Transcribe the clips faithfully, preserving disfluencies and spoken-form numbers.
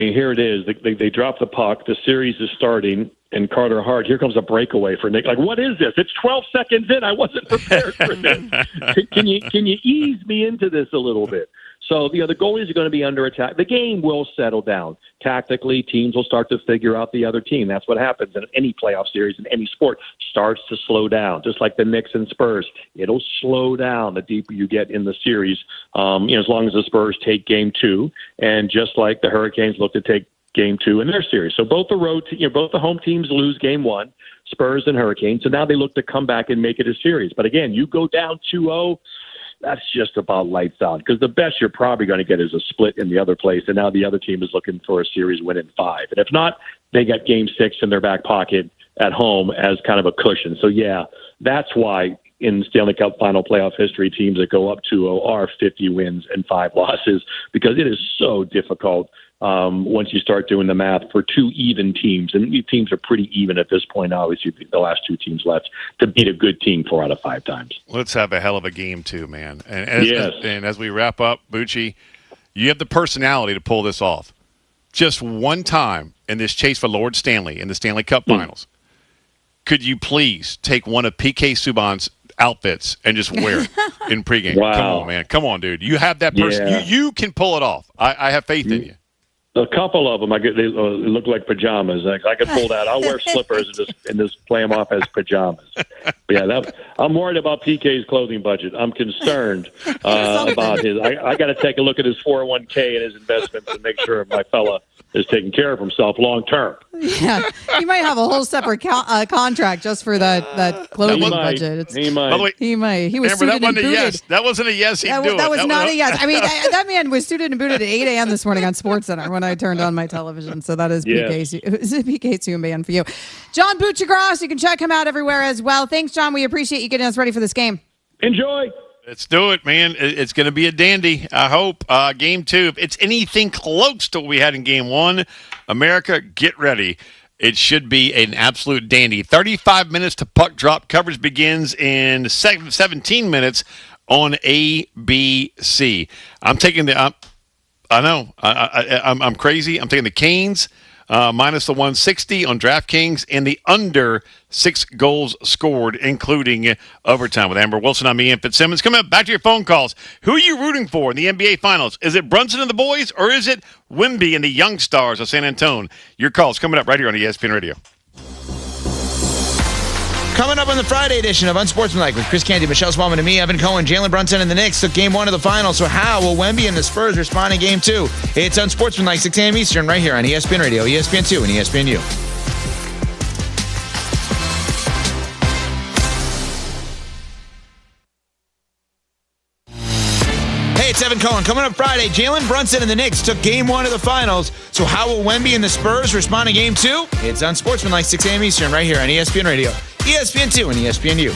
mean, here it is. They, they, they drop the puck. The series is starting, and Carter Hart, here comes a breakaway for Nick. Like, what is this? It's twelve seconds in. I wasn't prepared for this. can, can you can you ease me into this a little bit? So, you know, the goalies are going to be under attack. The game will settle down. Tactically, teams will start to figure out the other team. That's what happens in any playoff series in any sport. Starts to slow down, just like the Knicks and Spurs. It'll slow down the deeper you get in the series, um, you know, as long as the Spurs take game two. And just like the Hurricanes look to take game two in their series. So both the road, you know, both the home teams lose game one, Spurs and Hurricanes. So now they look to come back and make it a series. But again, you go down two oh, that's just about lights out, because the best you're probably going to get is a split in the other place, and now the other team is looking for a series win in five. And if not, they got game six in their back pocket at home as kind of a cushion. So, yeah, that's why in Stanley Cup final playoff history, teams that go up two oh are fifty wins and five losses, because it is so difficult um, once you start doing the math for two even teams. And these teams are pretty even at this point, obviously, the last two teams left, to beat a good team four out of five times. Let's have a hell of a game, too, man. And as, yes. and as we wrap up, Bucci, you have the personality to pull this off. Just one time in this chase for Lord Stanley in the Stanley Cup mm. Finals, could you please take one of P K Subban's outfits and just wear it in pregame? Wow. Come on, man. Come on, dude. You have that person. Yeah. You, you can pull it off. I, I have faith in you. A couple of them, I get, they uh, look like pajamas. I, I could pull that. I'll wear slippers and just and just play them off as pajamas. But yeah, that, I'm worried about P K's clothing budget. I'm concerned uh, about his. I, I got to take a look at his four oh one k and his investments and make sure my fella is taking care of himself long term. Yeah, he might have a whole separate co- uh, contract just for that that clothing he might. budget. It's, he might. By the way, he might. He was remember, suited that and wasn't a booted. yes. That wasn't a yes. He'd That, do that it. was that not was, a yes. I mean, I, that man was suited and booted at eight a.m. this morning on SportsCenter when I turned on my television. So that is yes. P K. It was a P K Subban for you. John Buccigross, you can check him out everywhere as well. Thanks, John. We appreciate you getting us ready for this game. Enjoy. Let's do it, man. It's going to be a dandy, I hope. Uh, game two, if it's anything close to what we had in game one, America, get ready. It should be an absolute dandy. thirty-five minutes to puck drop. Coverage begins in seventeen minutes on A B C. I'm taking the uh, – I know. I, I, I'm, I'm crazy. I'm taking the Canes uh, minus the one sixty on DraftKings and the under six goals scored, including overtime. With Amber Wilson, I'm Ian Fitzsimmons. Coming up, back to your phone calls. Who are you rooting for in the N B A Finals? Is it Brunson and the boys, or is it Wemby and the young stars of San Antonio? Your calls coming up right here on E S P N Radio. Coming up on the Friday edition of Unsportsmanlike with Chris Canty, Michelle Smallman, and me, Evan Cohen. Jalen Brunson and the Knicks took game one of the finals. So how will Wemby and the Spurs respond in game two? It's Unsportsmanlike, six a.m. Eastern, right here on E S P N Radio, E S P N two, and E S P N U. Hey, it's Evan Cohen. Coming up Friday, Jalen Brunson and the Knicks took game one of the finals. So how will Wemby and the Spurs respond in game two? It's Unsportsmanlike, six a.m. Eastern, right here on E S P N Radio, E S P N two, and E S P N U.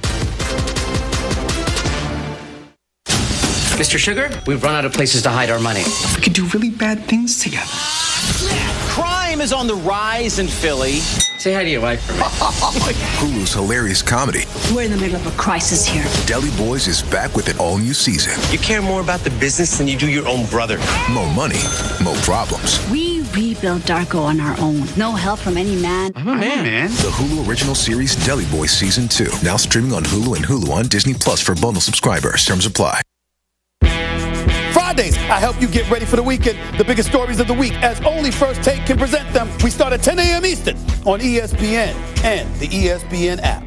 Mister Sugar, we've run out of places to hide our money. We could do really bad things together. Crime is on the rise in Philly. Say hi to your wife for me. Hulu's hilarious comedy, We're in the middle of a crisis here. Deli Boys, is back with an all-new season. You care more about the business than you do your own brother. More money, more problems. We rebuilt Darko on our own. No help from any man. I'm a man. man. The Hulu original series Deli Boys Season two, now streaming on Hulu and Hulu on Disney Plus for bundle subscribers. Terms apply. Fridays, I help you get ready for the weekend. The biggest stories of the week, as only First Take can present them. We start at ten a.m. Eastern on E S P N and the E S P N app.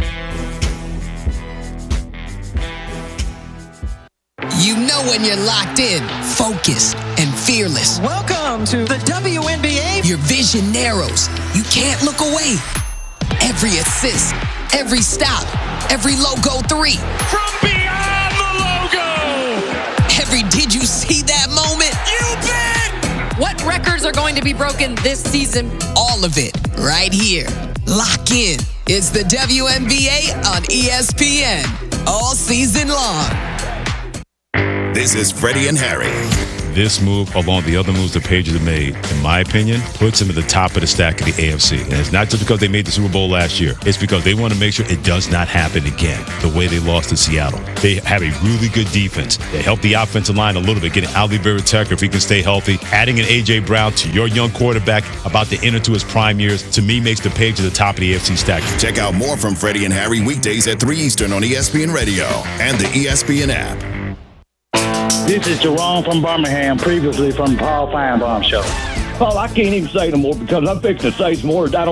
You know when you're locked in, focused, and fearless. Welcome to the W N B A. Your vision narrows. You can't look away. Every assist, every stop, every logo three. From beyond the logo! Every did you see that moment? You bet! What records are going to be broken this season? All of it, right here. Lock in. It's the W N B A on E S P N. All season long. This is Freddie and Harry. this move, along the other moves the Patriots have made, in my opinion, puts them at the top of the stack of the A F C. And it's not just because they made the Super Bowl last year. It's because they want to make sure it does not happen again, the way they lost to Seattle. They have a really good defense. They help the offensive line a little bit, getting Ali Vera-Tucker if he can stay healthy. Adding an A J. Brown to your young quarterback about to enter to his prime years, to me, makes the Patriots at the top of the A F C stack. Check out more from Freddie and Harry weekdays at three Eastern on E S P N Radio and the E S P N app. This is Jerome from Birmingham, previously from Paul Feinbaum Show. Paul, I can't even say no more because I'm fixing to say some more. I don't